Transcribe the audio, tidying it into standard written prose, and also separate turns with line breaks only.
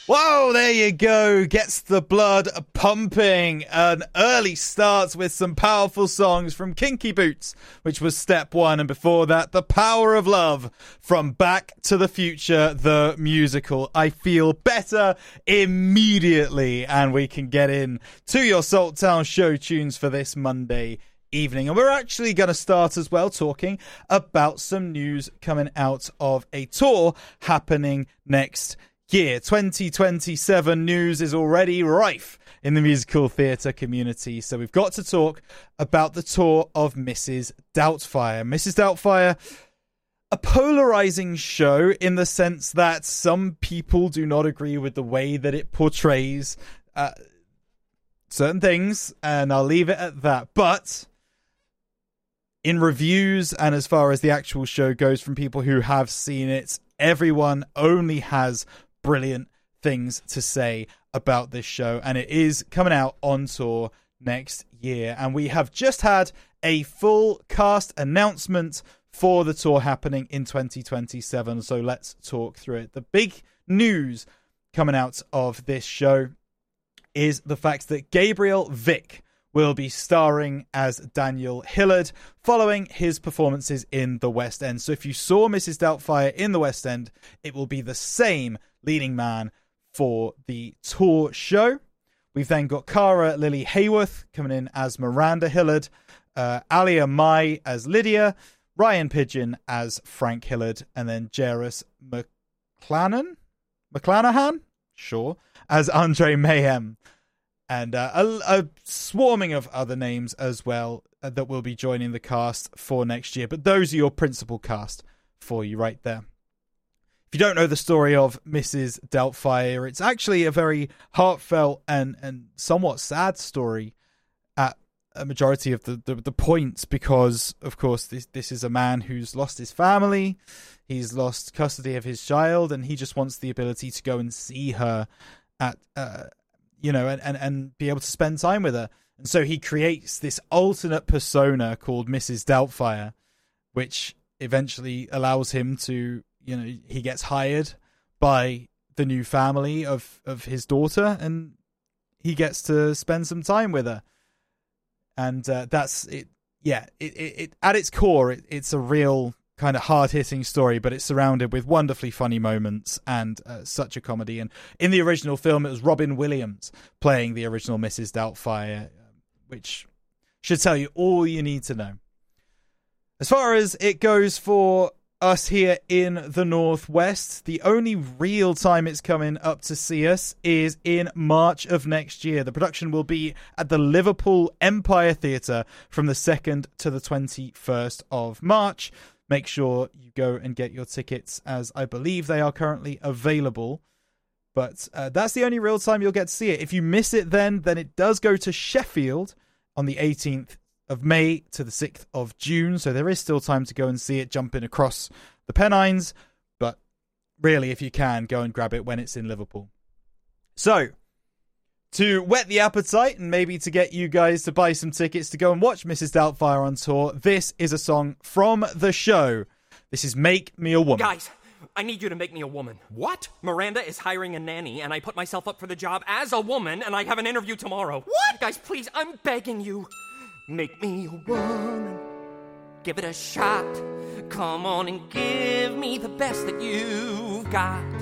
Whoa, there you go. Gets the blood pumping. An early start with some powerful songs from Kinky Boots, which was step one. And before that, The Power of Love from Back to the Future, the musical. I feel better immediately. And we can get in to your Salttown show tunes for this Monday evening. And we're actually going to start as well talking about some news coming out of a tour happening next year. 2027 news is already rife in the musical theatre community, so we've got to talk about the tour of Mrs. Doubtfire. Mrs. Doubtfire, a polarizing show in the sense that some people do not agree with the way that it portrays certain things, and I'll leave it at that. But in reviews and as far as the actual show goes from people who have seen it, everyone only has brilliant things to say about this show, and it is coming out on tour next year. And we have just had a full cast announcement for the tour happening in 2027, so let's talk through it. The big news coming out of this show is the fact that Gabriel Vick will be starring as Daniel Hillard following his performances in the West End. So if you saw Mrs. Doubtfire in the West End, it will be the same leading man for the tour show. We've then got Cara Lily Hayworth coming in as Miranda Hillard, Alia Mai as Lydia, Ryan Pidgeon as Frank Hillard, and then Jairus McClanahan? Sure. As Andre Mayhem. And a swarming of other names as well that will be joining the cast for next year. But those are your principal cast for you right there. If you don't know the story of Mrs. Doubtfire, it's actually a very heartfelt and somewhat sad story at a majority of the points, because, of course, this is a man who's lost his family, he's lost custody of his child, and he just wants the ability to go and see her at, and be able to spend time with her. And so he creates this alternate persona called Mrs. Doubtfire, which eventually allows him to, he gets hired by the new family of his daughter, and he gets to spend some time with her. And that's it. Yeah, it at its core, it's a real kind of hard-hitting story, but it's surrounded with wonderfully funny moments and such a comedy. And in the original film, it was Robin Williams playing the original Mrs. Doubtfire, which should tell you all you need to know. As far as it goes for us here in the Northwest, the only real time it's coming up to see us is in March of next year. The production will be at the Liverpool Empire Theatre from the 2nd to the 21st of March. Make sure you go and get your tickets, as I believe they are currently available. But that's the only real time you'll get to see it. If you miss it then it does go to Sheffield on the 18th of May to the 6th of June. So there is still time to go and see it, jumping across the Pennines. But really, if you can, go and grab it when it's in Liverpool. So, to whet the appetite and maybe to get you guys to buy some tickets to go and watch Mrs. Doubtfire on tour, this is a song from the show. This is Make Me a Woman.
Guys, I need you to make me a woman.
What?
Miranda is hiring a nanny, and I put myself up for the job as a woman, and I have an interview tomorrow.
What?
Guys, please, I'm begging you. Make me a woman. Give it a shot. Come on and give me the best that you've got.